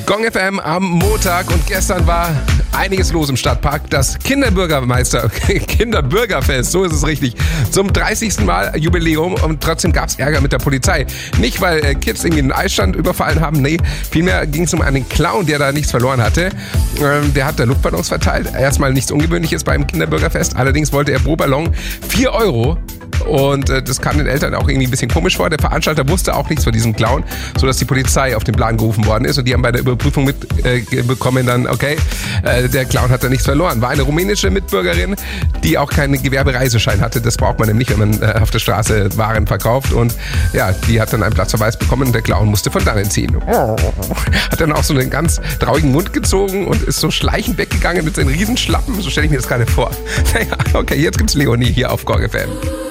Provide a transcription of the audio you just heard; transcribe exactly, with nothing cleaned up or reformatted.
Gong F M am Montag und gestern war einiges los im Stadtpark. Das Kinderbürgermeister, Kinderbürgerfest, so ist es richtig, zum dreißigsten Mal Jubiläum und trotzdem gab es Ärger mit der Polizei. Nicht, weil äh, Kids irgendwie einen Eisstand überfallen haben, nee, vielmehr ging es um einen Clown, der da nichts verloren hatte. Ähm, der hat da Luftballons verteilt. Erstmal nichts Ungewöhnliches beim Kinderbürgerfest, allerdings wollte er pro Ballon vier Euro. Und äh, das kam den Eltern auch irgendwie ein bisschen komisch vor. Der Veranstalter wusste auch nichts von diesem Clown, sodass die Polizei auf den Plan gerufen worden ist. Und die haben bei der Überprüfung mitbekommen äh, dann, okay, äh, der Clown hat da nichts verloren. War eine rumänische Mitbürgerin, die auch keinen Gewerbereiseschein hatte. Das braucht man nämlich, wenn man äh, auf der Straße Waren verkauft. Und ja, die hat dann einen Platzverweis bekommen und der Clown musste von dannen ziehen. Hat dann auch so einen ganz traurigen Mund gezogen und ist so schleichend weggegangen mit seinen Riesenschlappen. So stelle ich mir das gerade vor. Naja, okay, jetzt gibt's Leonie hier auf Gong F M.